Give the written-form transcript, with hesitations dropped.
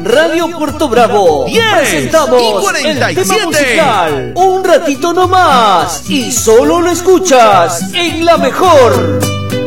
Radio Puerto Bravo 10 presentamos y 47. el tema musical Un ratito nomás y solo lo escuchas en La Mejor.